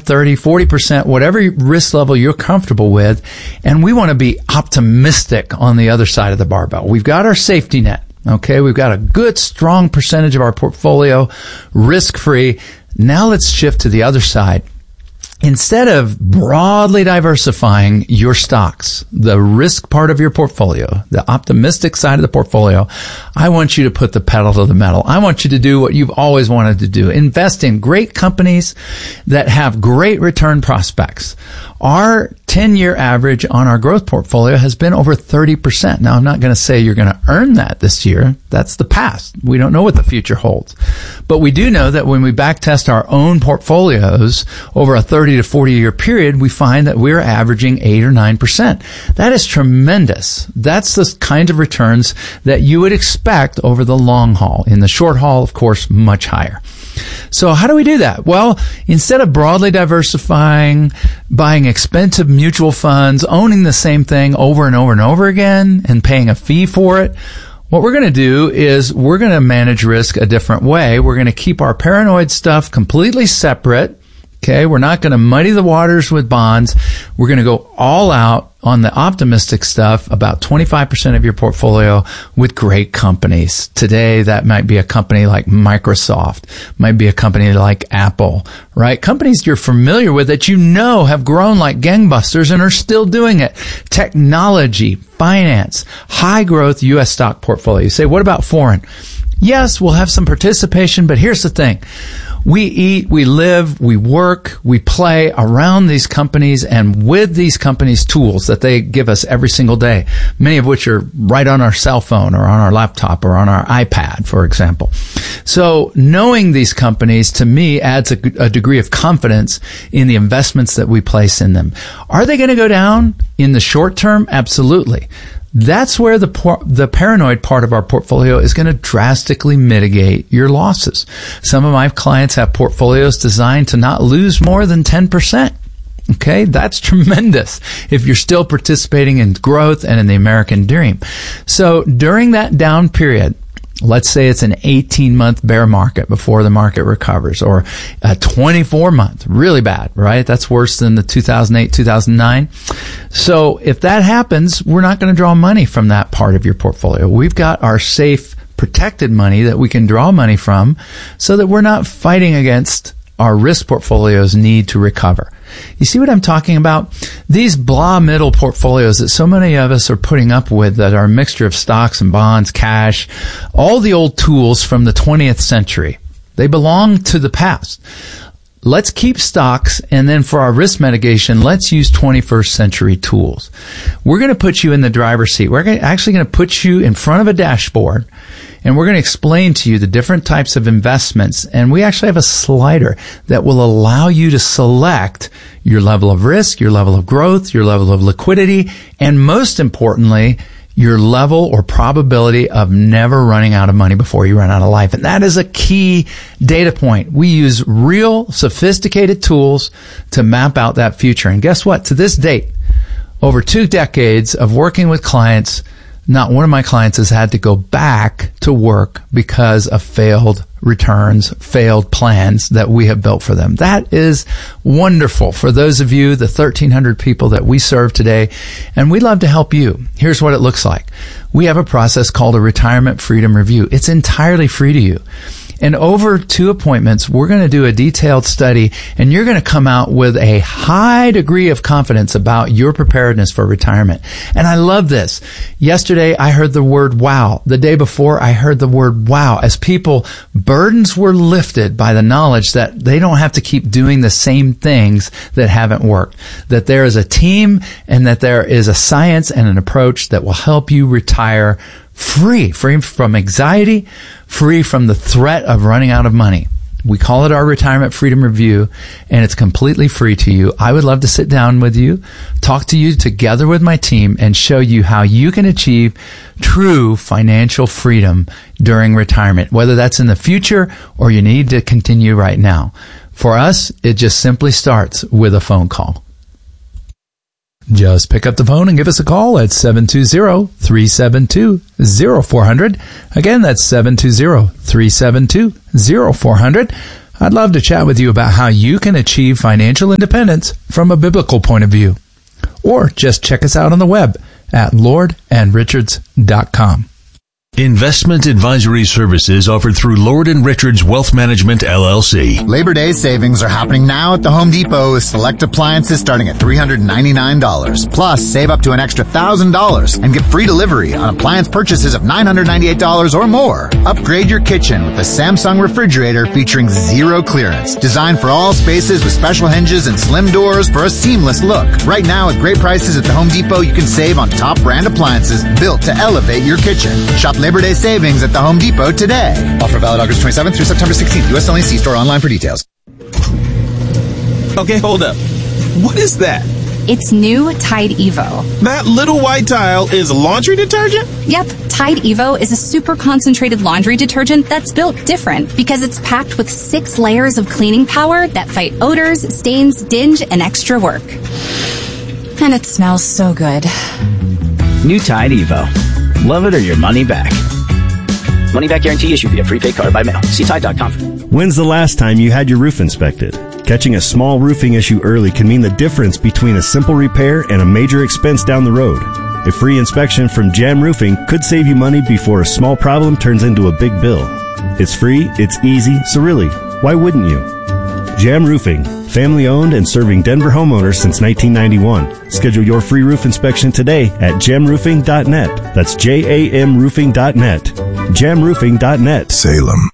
30, 40%, whatever risk level you're comfortable with. And we want to be optimistic on the other side of the barbell. We've got our safety net. Okay. We've got a good, strong percentage of our portfolio risk-free. Now let's shift to the other side. Instead of broadly diversifying your stocks, the risk part of your portfolio, the optimistic side of the portfolio, I want you to put the pedal to the metal. I want you to do what you've always wanted to do. Invest in great companies that have great return prospects. Our 10-year average on our growth portfolio has been over 30%. Now, I'm not going to say you're going to earn that this year. That's the past. We don't know what the future holds. But we do know that when we backtest our own portfolios over a 30 to 40-year period, we find that we're averaging 8 or 9%. That is tremendous. That's the kind of returns that you would expect over the long haul. In the short haul, of course, much higher. So how do we do that? Well, instead of broadly diversifying, buying expensive mutual funds, owning the same thing over and over and over again, and paying a fee for it, what we're going to do is we're going to manage risk a different way. We're going to keep our paranoid stuff completely separate. Okay, we're not going to muddy the waters with bonds. We're going to go all out on the optimistic stuff, about 25% of your portfolio with great companies. Today, that might be a company like Microsoft, might be a company like Apple, right? Companies you're familiar with that you know have grown like gangbusters and are still doing it. Technology, finance, high growth U.S. stock portfolio. You say, what about foreign? Yes, we'll have some participation, but here's the thing. We eat, we live, we work, we play around these companies and with these companies' tools that they give us every single day, many of which are right on our cell phone or on our laptop or on our iPad, for example. So knowing these companies, to me, adds a degree of confidence in the investments that we place in them. Are they going to go down in the short term? Absolutely. That's where the paranoid part of our portfolio is going to drastically mitigate your losses. Some of my clients have portfolios designed to not lose more than 10%. Okay, that's tremendous if you're still participating in growth and in the American dream. So during that down period, let's say it's an 18-month bear market before the market recovers, or a 24-month, really bad, right? That's worse than the 2008, 2009. So if that happens, we're not going to draw money from that part of your portfolio. We've got our safe, protected money that we can draw money from so that we're not fighting against our risk portfolio's need to recover. You see what I'm talking about? These blah middle portfolios that so many of us are putting up with, that are a mixture of stocks and bonds, cash, all the old tools from the 20th century. They belong to the past. Let's keep stocks, and then for our risk mitigation, let's use 21st century tools. We're going to put you in the driver's seat. We're actually going to put you in front of a dashboard, and we're going to explain to you the different types of investments. And we actually have a slider that will allow you to select your level of risk, your level of growth, your level of liquidity, and most importantly, your level or probability of never running out of money before you run out of life. And that is a key data point. We use real sophisticated tools to map out that future. And guess what? To this date, over 2 decades of working with clients, not one of my clients has had to go back to work because of failed returns, failed plans that we have built for them. That is wonderful for those of you, the 1,300 people that we serve today, and we'd love to help you. Here's what it looks like. We have a process called a Retirement Freedom Review. It's entirely free to you. And over 2 appointments, we're going to do a detailed study, and you're going to come out with a high degree of confidence about your preparedness for retirement. And I love this. Yesterday, I heard the word wow. The day before, I heard the word wow. As people, burdens were lifted by the knowledge that they don't have to keep doing the same things that haven't worked. That there is a team and that there is a science and an approach that will help you retire free from anxiety, free from the threat of running out of money. We call it our Retirement Freedom Review, and it's completely free to you. I would love to sit down with you, talk to you together with my team, and show you how you can achieve true financial freedom during retirement, whether that's in the future or you need to continue right now. For us, it just simply starts with a phone call. Just pick up the phone and give us a call at 720-372-0400. Again, that's 720-372-0400. I'd love to chat with you about how you can achieve financial independence from a biblical point of view. Or just check us out on the web at lordandrichards.com. Investment advisory services offered through Lord & Richards Wealth Management, LLC. Labor Day savings are happening now at the Home Depot with select appliances starting at $399. Plus, save up to an extra $1,000 and get free delivery on appliance purchases of $998 or more. Upgrade your kitchen with a Samsung refrigerator featuring zero clearance. Designed for all spaces with special hinges and slim doors for a seamless look. Right now, at great prices at the Home Depot, you can save on top brand appliances built to elevate your kitchen. Shop Labor Day savings at the Home Depot today. Offer valid August 27th through September 16th. U.S. only. See store online for details. Okay, hold up. What is that? It's new Tide Evo. That little white tile is laundry detergent? Yep, Tide Evo is a super concentrated laundry detergent that's built different because it's packed with 6 layers of cleaning power that fight odors, stains, dinge, and extra work. And it smells so good. New Tide Evo. Love it or your money back. Money back guarantee issued via prepaid card by mail. See Tide.com. When's the last time you had your roof inspected? Catching a small roofing issue early can mean the difference between a simple repair and a major expense down the road. A free inspection from Jam Roofing could save you money before a small problem turns into a big bill. It's free, it's easy, so really, why wouldn't you? Jam Roofing, family owned and serving Denver homeowners since 1991. Schedule your free roof inspection today at jamroofing.net. That's JAMroofing.net. Jamroofing.net. Salem.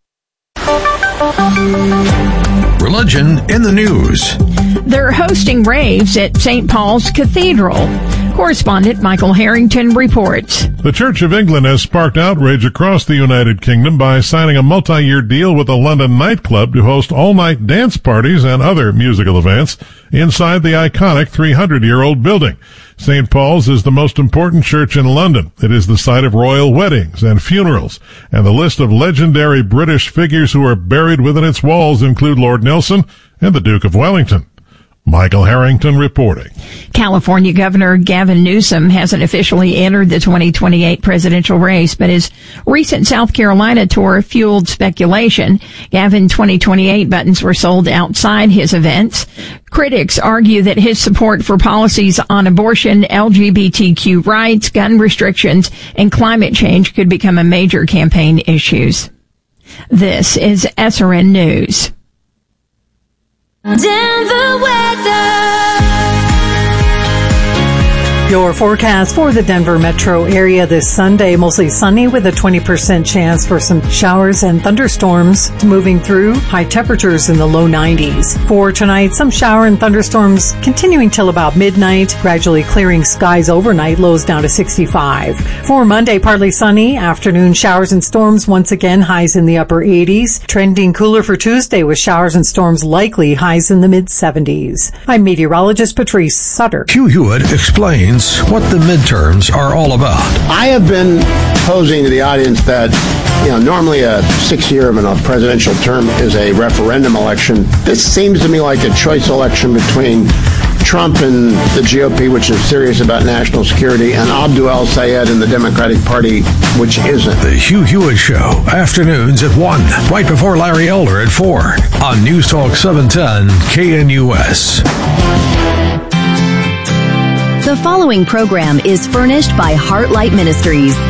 Religion in the news. They're hosting raves at St. Paul's Cathedral. Correspondent Michael Harrington reports. The Church of England has sparked outrage across the United Kingdom by signing a multi-year deal with a London nightclub to host all-night dance parties and other musical events inside the iconic 300-year-old building. St. Paul's is the most important church in London. It is the site of royal weddings and funerals, and the list of legendary British figures who are buried within its walls include Lord Nelson and the Duke of Wellington. Michael Harrington reporting. California Governor Gavin Newsom hasn't officially entered the 2028 presidential race, but his recent South Carolina tour fueled speculation. Gavin 2028 buttons were sold outside his events. Critics argue that his support for policies on abortion, LGBTQ rights, gun restrictions, and climate change could become a major campaign issues. This is SRN News. Denver weather. Your forecast for the Denver metro area this Sunday, mostly sunny with a 20% chance for some showers and thunderstorms moving through, high temperatures in the low 90s. For tonight, some shower and thunderstorms continuing till about midnight, gradually clearing skies overnight, lows down to 65. For Monday, partly sunny, afternoon showers and storms once again, highs in the upper 80s. Trending cooler for Tuesday with showers and storms likely, highs in the mid 70s. I'm meteorologist Patrice Sutter. Hugh Hewitt explains what the midterms are all about. I have been posing to the audience that, normally a 6-year of a presidential term is a referendum election. This seems to me like a choice election between Trump and the GOP, which is serious about national security, and Abdul El-Sayed and the Democratic Party, which isn't. The Hugh Hewitt Show, afternoons at 1, right before Larry Elder at 4, on News Talk 710 KNUS. The following program is furnished by Heartlight Ministries.